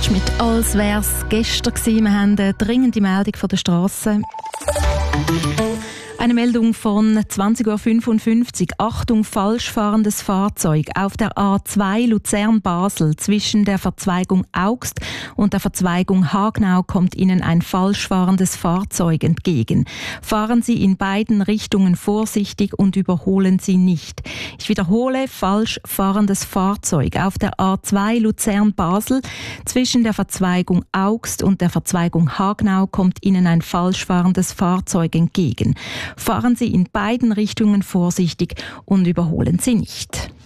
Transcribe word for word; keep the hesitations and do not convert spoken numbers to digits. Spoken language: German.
Beach mit «Als wär's gestern gewesen». Wir haben eine dringende Meldung von der Strasse. Eine Meldung von zwanzig Uhr fünfundfünfzig. Achtung, falsch fahrendes Fahrzeug auf der A zwei Luzern-Basel zwischen der Verzweigung Augst und der Verzweigung Hagnau kommt Ihnen ein falsch fahrendes Fahrzeug entgegen. Fahren Sie in beiden Richtungen vorsichtig und überholen Sie nicht. Ich wiederhole, falsch fahrendes Fahrzeug auf der A zwei Luzern-Basel zwischen der Verzweigung Augst und der Verzweigung Hagnau kommt Ihnen ein falsch fahrendes Fahrzeug entgegen. Fahren Sie in beiden Richtungen vorsichtig und überholen Sie nicht.